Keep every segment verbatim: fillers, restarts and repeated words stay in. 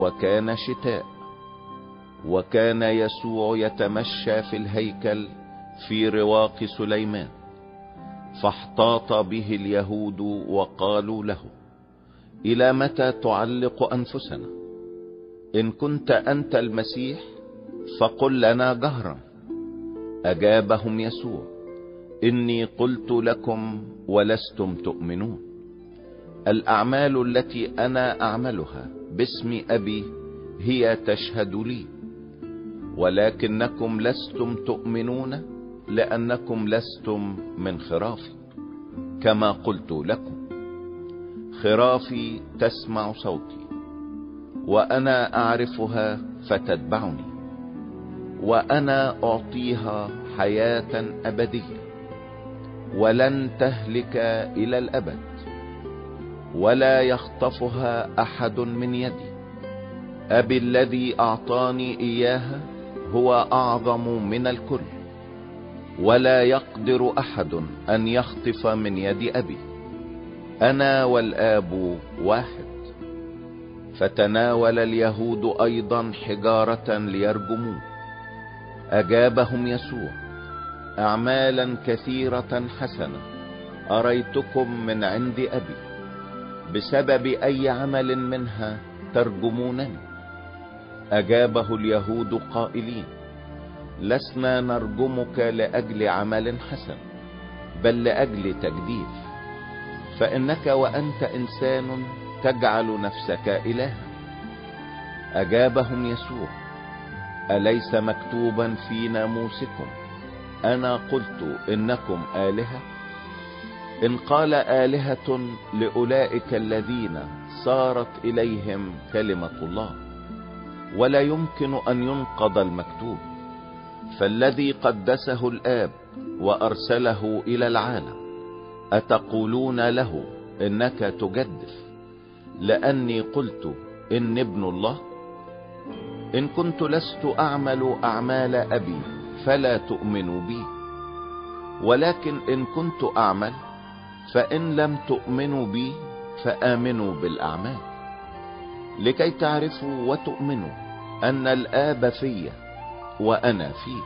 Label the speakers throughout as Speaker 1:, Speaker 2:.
Speaker 1: وكان شتاء، وكان يسوع يتمشى في الهيكل في رواق سليمان، فاحتاط به اليهود وقالوا له: إلى متى تعلق أنفسنا؟ إن كنت أنت المسيح فقل لنا جهرا. أجابهم يسوع: إني قلت لكم ولستم تؤمنون. الأعمال التي أنا أعملها باسم أبي هي تشهد لي، ولكنكم لستم تؤمنون لأنكم لستم من خرافي، كما قلت لكم. خرافي تسمع صوتي، وأنا أعرفها فتتبعني، وأنا أعطيها حياة أبدية، ولن تهلك إلى الأبد، ولا يخطفها أحد من يدي. أبي الذي أعطاني إياها هو أعظم من الكل، ولا يقدر أحد أن يخطف من يد أبي. أنا والآب واحد. فتناول اليهود أيضا حجارة ليرجموه. أجابهم يسوع: أعمالا كثيرة حسنة أريتكم من عند أبي، بسبب أي عمل منها ترجمونني؟ أجابه اليهود قائلين: لسنا نرجمك لأجل عمل حسن، بل لأجل تجديف، فإنك وأنت إنسان تجعل نفسك إلها. أجابهم يسوع: أليس مكتوبا في ناموسكم أنا قلت إنكم آلهة؟ إن قال آلهة لأولئك الذين صارت إليهم كلمة الله، ولا يمكن أن ينقض المكتوب. فالذي قدسه الآب وأرسله إلى العالم أتقولون له إنك تجدف لأني قلت إن ابن الله؟ إن كنت لست أعمل أعمال أبي فلا تؤمنوا بي، ولكن إن كنت أعمل فإن لم تؤمنوا بي فآمنوا بالأعمال، لكي تعرفوا وتؤمنوا أن الآب في وأنا فيه.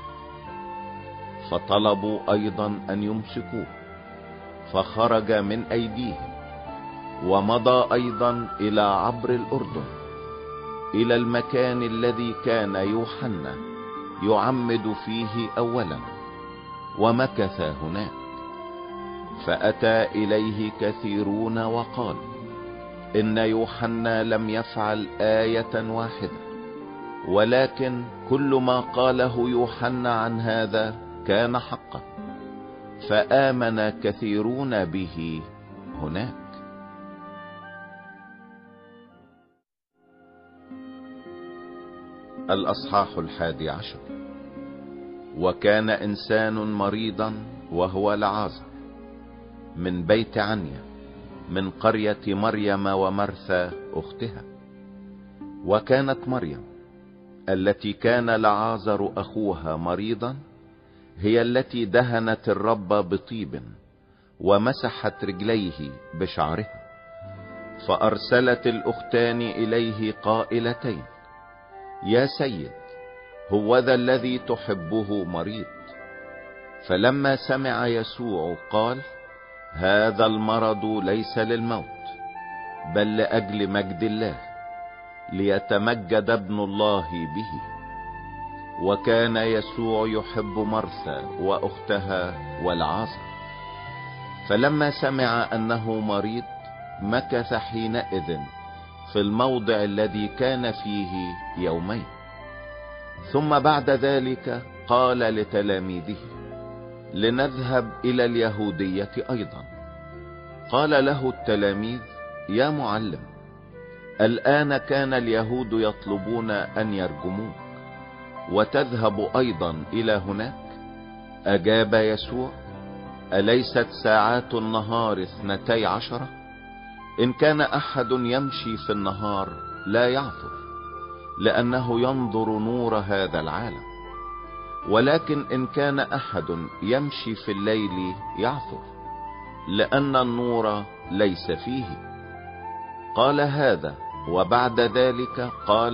Speaker 1: فطلبوا أيضا أن يمسكوه، فخرج من أيديهم، ومضى أيضا إلى عبر الأردن إلى المكان الذي كان يوحنا يعمد فيه أولا، ومكث هناك. فأتى إليه كثيرون وقالوا: إن يوحنا لم يفعل آية واحدة، ولكن كل ما قاله يوحنا عن هذا كان حقا. فآمن كثيرون به هناك. الأصحاح الحادي عشر. وكان إنسان مريضا وهو لعازر من بيت عنيا من قرية مريم ومرثى أختها. وكانت مريم التي كان لعازر أخوها مريضا هي التي دهنت الرب بطيب ومسحت رجليه بشعرها. فأرسلت الأختان إليه قائلتين: يا سيد، هوذا الذي تحبه مريض. فلما سمع يسوع قال: هذا المرض ليس للموت، بل لأجل مجد الله، ليتمجد ابن الله به. وكان يسوع يحب مرثى وأختها والعازر. فلما سمع أنه مريض مكث حينئذ في الموضع الذي كان فيه يومين. ثم بعد ذلك قال لتلاميذه: لنذهب إلى اليهودية أيضا. قال له التلاميذ: يا معلم، الآن كان اليهود يطلبون أن يرجموك، وتذهب أيضا إلى هناك؟ أجاب يسوع: أليست ساعات النهار اثنتي عشرة؟ إن كان أحد يمشي في النهار لا يعثر، لأنه ينظر نور هذا العالم. ولكن إن كان أحد يمشي في الليل يعثر، لأن النور ليس فيه. قال هذا وبعد ذلك قال